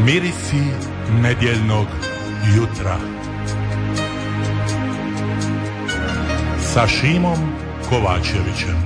Mirisi nedjeljnog jutra sa Šimom Kovačevićem.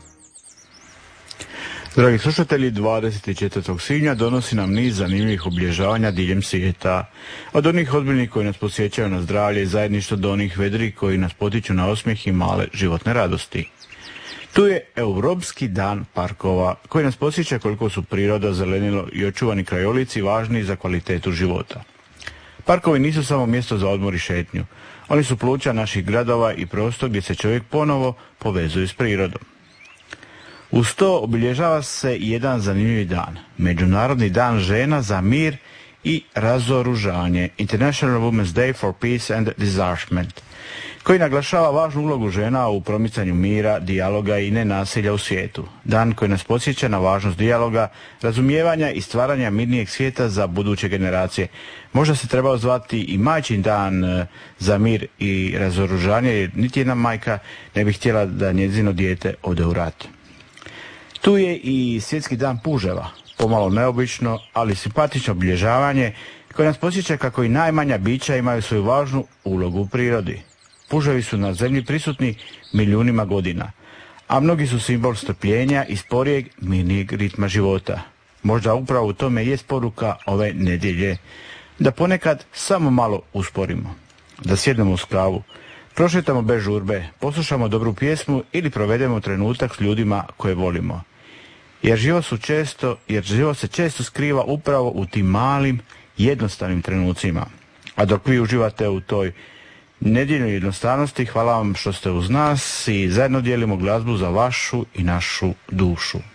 Dragi slušatelji, 24. svibnja donosi nam niz zanimljivih obilježavanja diljem svijeta. Od onih ozbiljnih koji nas podsjećaju na zdravlje i zajedništvo do onih vedrih koji nas potiču na osmijeh i male životne radosti. Tu je Europski dan parkova koji nas podsjeća koliko su priroda, zelenilo i očuvani krajolici važni za kvalitetu života. Parkovi nisu samo mjesto za odmor i šetnju. Oni su pluća naših gradova i prostor gdje se čovjek ponovo povezuje s prirodom. Uz to obilježava se jedan zanimljivi dan, Međunarodni dan žena za mir i razoružanje, International Women's Day for Peace and Disarmament, koji naglašava važnu ulogu žena u promicanju mira, dijaloga i nenasilja u svijetu. Dan koji nas podsjeća na važnost dijaloga, razumijevanja i stvaranja mirnijeg svijeta za buduće generacije. Možda se trebao zvati i majčin dan za mir i razoružanje, jer niti jedna majka ne bi htjela da njezino dijete ode u rat. Tu je i Svjetski dan puževa, pomalo neobično, ali simpatično obilježavanje koje nas podsjeća kako i najmanja bića imaju svoju važnu ulogu u prirodi. Puževi su na zemlji prisutni milijunima godina, a mnogi su simbol strpljenja i sporijeg, mirnijeg ritma života. Možda upravo u tome jest poruka ove nedjelje, da ponekad samo malo usporimo, da sjednemo uz kavu, prošetamo bez žurbe, poslušamo dobru pjesmu ili provedemo trenutak s ljudima koje volimo. Jer život se često skriva upravo u tim malim, jednostavnim trenucima. A dok vi uživate u toj nedjeljnoj jednostavnosti, hvala vam što ste uz nas i zajedno dijelimo glazbu za vašu i našu dušu.